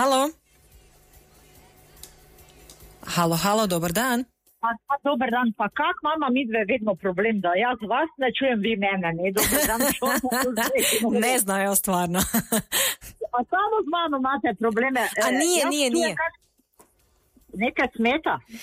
Halo? Halo, dobar dan. Pa dobar dan, pa kak mama mi dve vedno problem, da jaz vas ne čujem, vi mene, ne, dobar dan, čo? Ne znajo stvarno. A samo z mano imate probleme. A nije. Nekaj smeta?